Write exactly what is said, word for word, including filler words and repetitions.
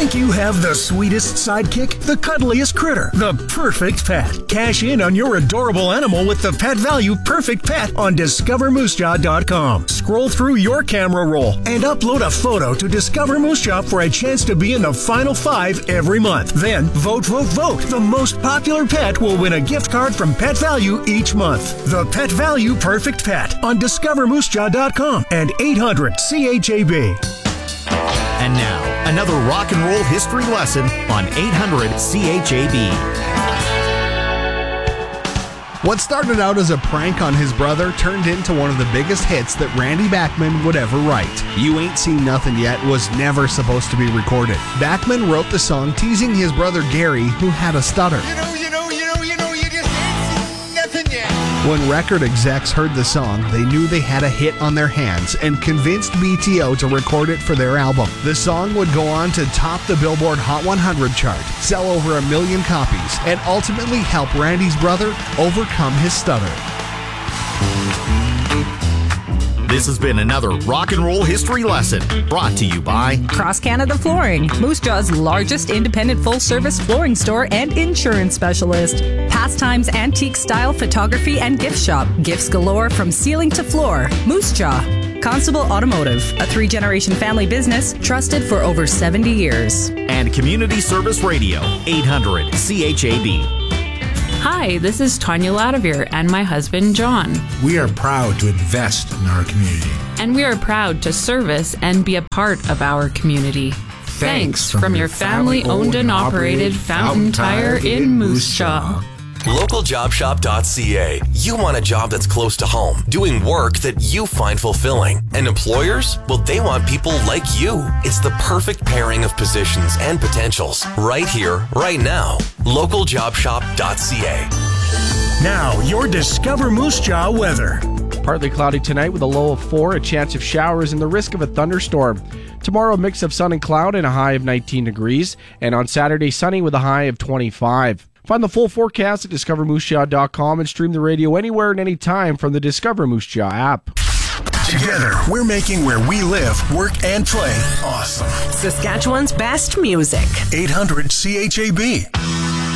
Think you have the sweetest sidekick? The cuddliest critter? The perfect pet? Cash in on your adorable animal with the Pet Value Perfect Pet on discover moose jaw dot com. Scroll through your camera roll and upload a photo to Discover Moose Jaw for a chance to be in the final five every month. Then vote, vote, vote. The most popular pet will win a gift card from Pet Value each month. The Pet Value Perfect Pet on discover moose jaw dot com and eight hundred C H A B. And now, another rock and roll history lesson on eight hundred C H A B. What started out as a prank on his brother turned into one of the biggest hits that Randy Bachman would ever write. You Ain't Seen Nothing Yet was never supposed to be recorded. Bachman wrote the song teasing his brother Gary, who had a stutter. You know, you know, you know, you know, you just ain't seen nothing yet. When record execs heard the song, they knew they had a hit on their hands and convinced B T O to record it for their album. The song would go on to top the Billboard Hot one hundred chart, sell over a million copies, and ultimately help Randy's brother overcome his stutter. This has been another rock and roll history lesson brought to you by Cross Canada Flooring, Moose Jaw's largest independent full-service flooring store and insurance specialist. Pastimes Antique Style Photography and Gift Shop. Gifts galore from ceiling to floor. Moose Jaw. Constable Automotive, a three-generation family business trusted for over seventy years. And Community Service Radio, eight hundred C H A B. Hi, this is Tanya Ladavere and my husband, John. We are proud to invest in our community. And we are proud to service and be a part of our community. Thanks, Thanks from, from your family-owned and operated Fountain Tire in Moose Jaw. local job shop dot c a. You want a job that's close to home, doing work that you find fulfilling. And employers? Well, they want people like you. It's the perfect pairing of positions and potentials. Right here, right now. local job shop dot c a. Now, your Discover Moose Jaw weather. Partly cloudy tonight with a low of four, a chance of showers, and the risk of a thunderstorm. Tomorrow, a mix of sun and cloud and a high of nineteen degrees. And on Saturday, sunny with a high of twenty-five. Find the full forecast at discover moose jaw dot com and stream the radio anywhere and anytime from the Discover Moose Jaw app. Together, we're making where we live, work, and play awesome. Saskatchewan's best music. eight hundred C H A B.